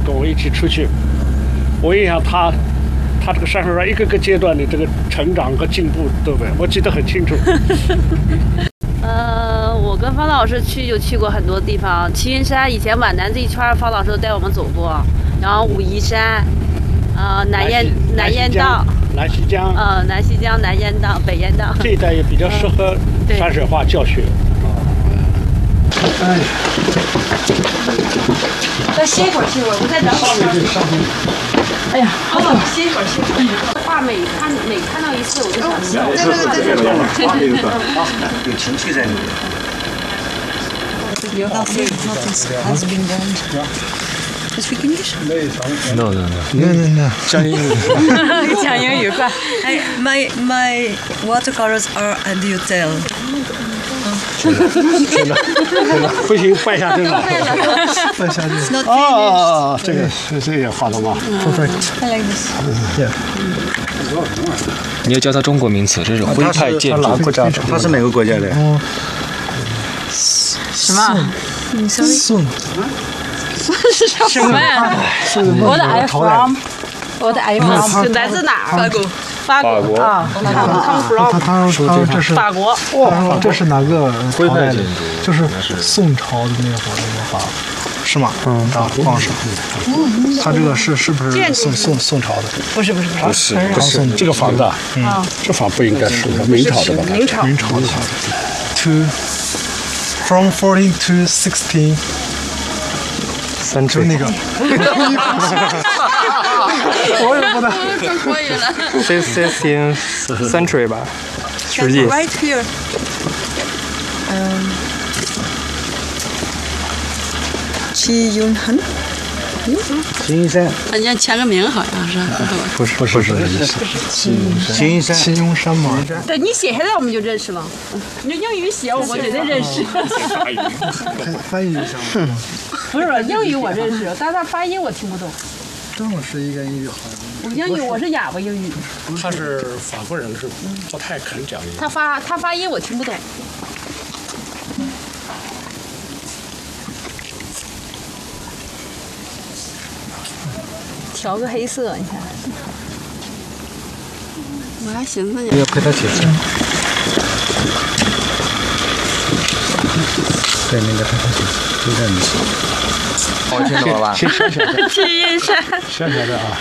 跟我一起出去，我印象他这个山水画一个个阶段的这个成长和进步，对不对？我记得很清楚。 我跟方老师就去过很多地方，齐云山以前皖南这一圈，方老师都带我们走过，然后武夷山，南烟道。 南溪江， 南溪江、南烟道、北烟道这一带也比较适合山水画教学。 哎，再歇一会儿，我再等会儿。哎呀，好冷，歇一会儿。画每看到一次，我就想笑。 有情绪在里面。 Has been done. You speak English? No. 讲英语。 讲英语快。 My watercolors are at the hotel. 不行，败下阵来。 败下阵。It's not finished. 这个也画的吗 ？Perfect. I like this. Yeah. 你要教他中国名词，这是徽派建筑。他是哪个国家的？ 什么？ 宋。 什么呀？我的 I from， 我的 I from 来自哪儿？法国啊， 他说这是法国。 哇，这是哪个朝代的？就是宋朝的那会儿的画，是吗？光是。他这个是不是宋朝的？ 不是， 这个房子啊，这房不应该是明朝的吧？ 明朝的。From 14 to 16. 就那个，我也不能。 更国语了。 16th century 吧，10纪。 Right here. 齐云山。 齐云山。 人家签个名好像是。 不是。齐云山嘛。 对你写下来我们就认识了。你用英语写我绝对认识。 翻译一下。 不是英语我认识，但是他发音我听不懂。 郑老师一个英语好我英语我是哑巴英语。 他是法国人，是不太肯讲英语。 他发音我听不懂。调个黑色，你看。我还寻思呢。 要陪他写字。对，那个陪他写字，就在你写。我听懂了吧？ 小的。 齐云山。 小的啊。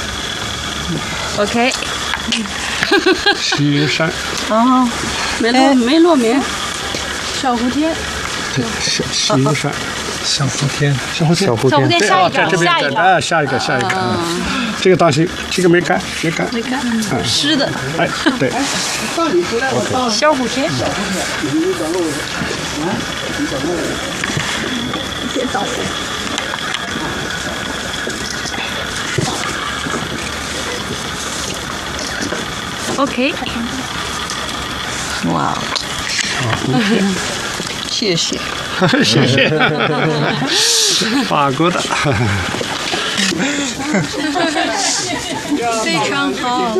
OK。 齐云山。 哦，没落名。小蝴蝶。 对，齐云山。 小蝴蝶， 下一个，这个当心，这个没干， 湿的， 哎，对， 小蝴蝶，别倒。OK， 哇，谢谢。 谢谢，法国的， 非常好。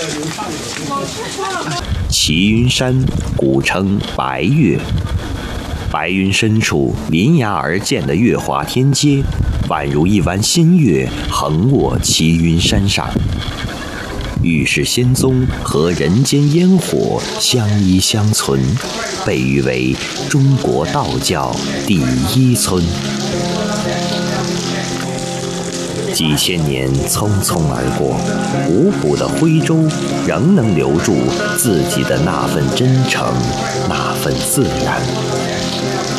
齐云山古称白岳，白云深处临崖而建的月华天阶，宛如一弯新月横卧齐云山上。玉世仙踪和人间烟火相依相存，被誉为中国道教第一村。几千年匆匆而过，五谷的徽州仍能留住自己的那份真诚，那份自然。